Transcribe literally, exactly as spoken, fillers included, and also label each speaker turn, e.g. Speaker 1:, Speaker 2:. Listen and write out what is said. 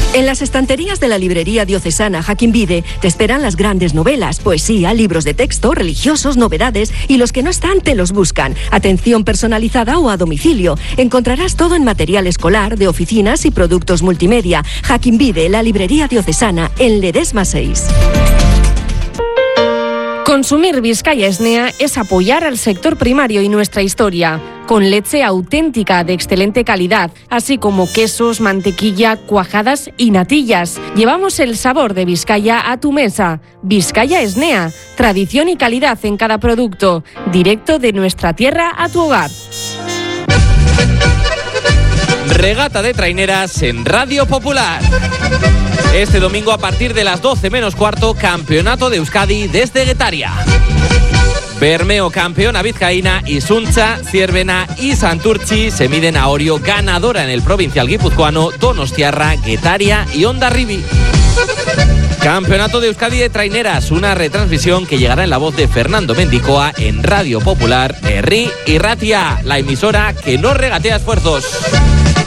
Speaker 1: En las estanterías de la librería diocesana Jaquín Vide te esperan las grandes novelas, poesía, libros de texto, religiosos, novedades y los que no están te los buscan. Atención personalizada o a domicilio. Encontrarás todo en material escolar, de oficinas y productos multimedia. Jaquín Vide, la librería diocesana, en Ledesma seis.
Speaker 2: Consumir Vizcaya Esnea es apoyar al sector primario y nuestra historia, con leche auténtica de excelente calidad, así como quesos, mantequilla, cuajadas y natillas. Llevamos el sabor de Vizcaya a tu mesa. Vizcaya Esnea, tradición y calidad en cada producto, directo de nuestra tierra a tu hogar.
Speaker 3: Regata de traineras en Radio Popular. Este domingo a partir de las doce menos cuarto, Campeonato de Euskadi desde Guetaria. Bermeo campeona vizcaína y Suncha, Ciervena y Santurchi se miden a Orio, ganadora en el provincial guipuzcoano, Donostiarra, Guetaria y Hondarribi. Campeonato de Euskadi de traineras, una retransmisión que llegará en la voz de Fernando Mendicoa en Radio Popular, Herri y Ratia, la emisora que no regatea esfuerzos.